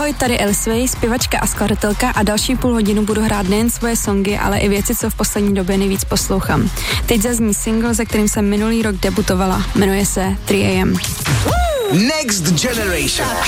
Ahoj, tady Elsway, zpěvačka a skladatelka a další půl hodinu budu hrát nejen svoje songy, ale i věci, co v poslední době nejvíc poslouchám. Teď zazní single, se kterým jsem minulý rok debutovala. Jmenuje se 3 AM. Next Generation.